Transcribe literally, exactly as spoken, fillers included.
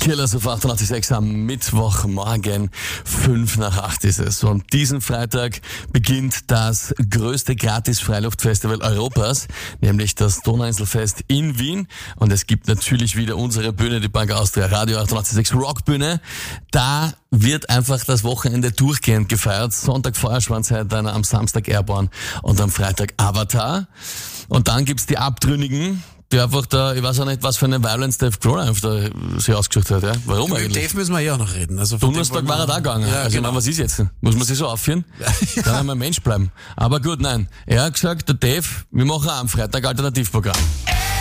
Killers auf achtundachtzig Komma sechs am Mittwochmorgen, fünf nach acht ist es. Und diesen Freitag beginnt das größte Gratis-Freiluftfestival Europas, nämlich das Donauinselfest in Wien. Und es gibt natürlich wieder unsere Bühne, die Bank Austria Radio achtundachtzig Komma sechs Rockbühne. Da wird einfach das Wochenende durchgehend gefeiert. Sonntag Feuerschwanzheit, dann am Samstag Airborne und am Freitag Avatar. Und dann gibt's die Abtrünnigen, die einfach da, ich weiß auch nicht, was für eine Violence Dave Grohl einfach da sich ausgesucht hat, ja. Warum Über eigentlich? Dave müssen wir ja auch noch reden. Also von dem Donnerstag wollen war wir- er da gegangen. Ja, also, genau. na, was ist jetzt? Muss man sich so aufführen? Dann haben wir Mensch bleiben. Aber gut, nein. Er hat gesagt, der Dave, wir machen am Freitag Alternativprogramm.